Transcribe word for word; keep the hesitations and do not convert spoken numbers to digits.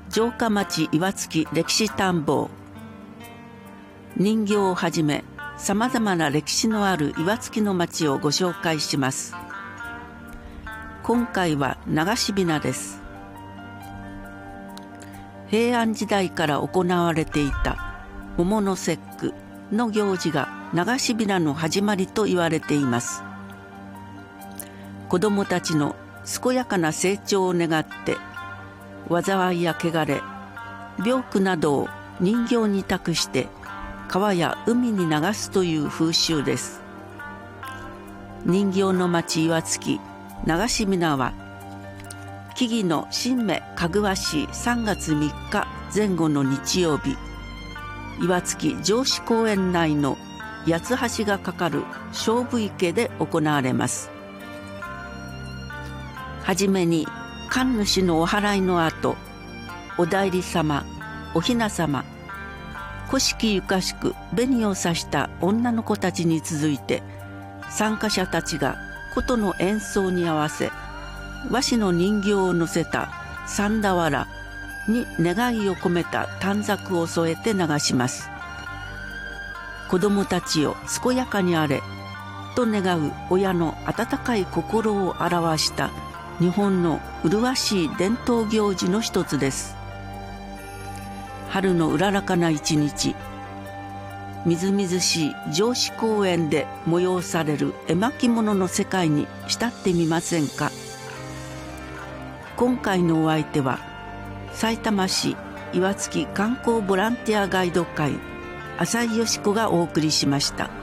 城下町岩槻歴史探訪。人形をはじめさまざまな歴史のある岩槻の町をご紹介します。今回は流しびなです。平安時代から行われていた桃の節句の行事が流しびなの始まりと言われています。子どもたちの健やかな成長を願って災いや汚れ、病苦などを人形に託して川や海に流すという風習です。人形の町岩槻流しびなは木々の新芽かぐわしいさんがつみっか前後の日曜日、岩槻城址公園内の八つ橋がかかる菖蒲池で行われます。はじめに神主のお祓いの後、お内裏様、お雛様、古式ゆかしく紅をさした女の子たちに続いて、参加者たちが琴の演奏に合わせ和紙の人形を乗せた三俵に願いを込めた短冊を添えて流します。子どもたちを健やかにあれと願う親の温かい心を表した日本の麗しい伝統行事の一つです。春のうららかな一日、みずみずしい城址公園で催される絵巻物の世界に浸ってみませんか。今回のお相手はさいたま市岩槻観光ボランティアガイド会浅井よし子がお送りしました。